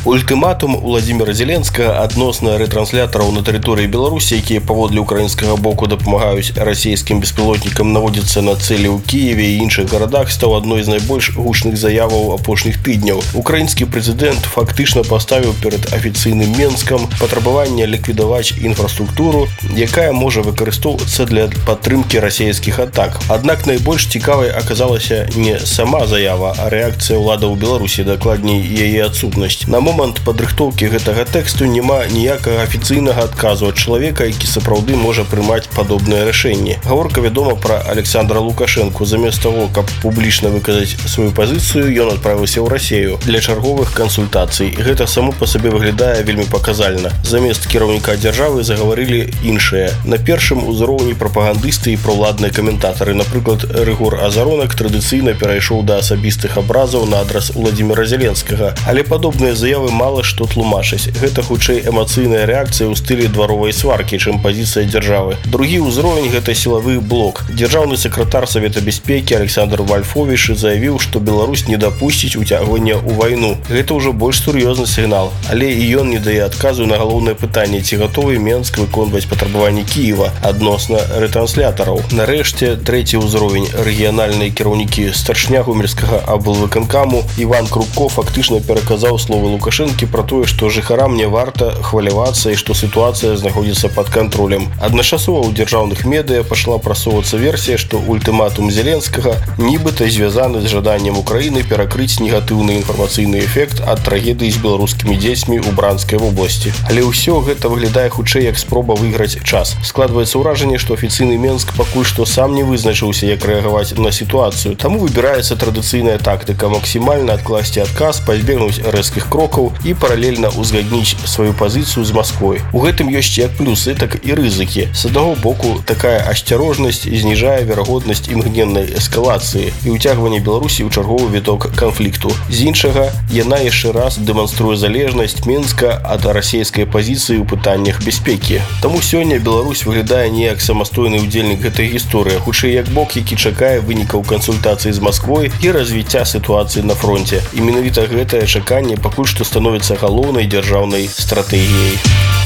Ультыматум Уладзіміра Зеленскага адносна рэтранслятораў на тэрыторыі Беларусі, якія паводле украінскага боку дапамагаюць расійскім беспілотнікам наводзіцца на цэлі ў Кіеве і іншых гарадах, стаў адной з найбольш гучных заяваў апошніх тыдняў. Украінскі прэзідэнт фактычна паставіў перад афіцыйным Менскам патрабаванне ліквідаваць інфраструктуру, якая можа выкарыстоўвацца для падтрымкі расійскіх атак. Аднак найбольш цікавай аказалася не сама заява, а рэакцыя ўладаў Беларусі, дакладней яе адсутнасць. На момант падрыхтоўкі гэтага тэксту няма ніякага афіцыйнага адказу ад чалавека, які сапраўды можа прымаць падобныя рашэнні. Гаворка вядома пра Александра Лукашэнку. Замест таго, каб публічна выказаць сваю пазіцыю, ён адправіўся ў Расію для чарговых кансультацый. Гэта само па сабе выглядае вельмі паказальна. Замест кіраўніка дзяржавы загаварылі іншыя. На першым узроўні прапагандысты і праўладныя каментатары. Напрыклад, Рыгор Азаронак традыцыйна перайшоў да асабістых абразаў на адрас Уладзіміра Зеленскага. Але падобныя заявы мала што тлумачаць. Гэта хутчэй эмацыйная рэакцыя ў стылі дваровай сваркі, чым пазіцыя дзяржавы. Другі ўзровень – гэта сілавы блок. Дзяржаўны сакратар Савета бяспекі Александр Вальфовіч заявіў, што Беларусь не дапусціць уцягвання ў вайну. Гэта ўжо больш сур'ёзны сігнал. Але і ён не дае адказу на галоўнае пытанне, ці гатовы Менск выконваць патрабаванні Кіева адносна рэтранслятораў. Нарэшце, трэці ўзровень – рэгіянальныя кіраўнікі. Старшыня гомельскага аблвыканкаму Іван Крупко фактычна пераказаў словы Лукашэнкі пра тое, што жыхарам не варта хвалявацца і што сітуацыя знаходзіцца пад кантролем. Адначасова ў дзяржаўных медыа пачала прасоўвацца версія, што ультыматум Зеленскага нібыта звязаны з жаданнем Украіны перакрыць негатыўны інфармацыйны эфект ад трагедыі з беларускімі дзецьмі ў Бранскай вобласці. Але ўсё гэта выглядае хутчэй як спроба выйграць час. Складваецца ўражанне, што афіцыйны Менск пакуль што сам не вызначыўся, як рэагаваць на сітуацыю. Таму выбіраецца традыцыйная тактыка – максімальна адкласці адказ, пазбегнуць рэзкіх крокаў і паралельна ўзгадніць сваю пазіцыю з Масквой. У гэтым ёсць як плюсы, так і рызыкі. З аднаго боку, такая асцярожнасць зніжае верагоднасць імгненнай эскалацыі і ўцягвання Беларусі ў чарговы віток канфлікту. З іншага, яна яшчэ раз дэманструе залежнасць Менска ад расійскай пазіцыі ў пытаннях бяспекі. Таму сёння Беларусь выглядае не як самастойны ўдзельнік гэтай гісторыі, хутчэй як бок, які чакае вынікаў кансультацый з Масквой і развіцця сітуацыі на фронте. І менавіта гэтае чаканне пакуль што становіцца галоўнай дзяржаўнай стратэгіяй.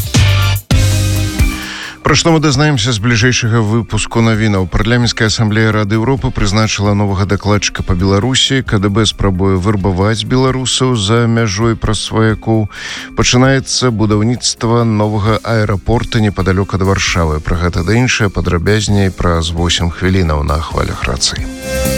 Пра што мы дазнаемся з бліжэйшага выпуску навінаў. Парламенцкая асамблея Рады Еўропы прызначыла новага дакладчыка па Беларусі. КДБ спрабуе вырбаваць беларусаў за мяжой праз сваякоў. Пачынаецца будаўніцтва новага аэрапорта непадалёк ад Варшавы. Пра гэта да іншае падрабязней праз 8 хвілінаў на хвалях рацыі.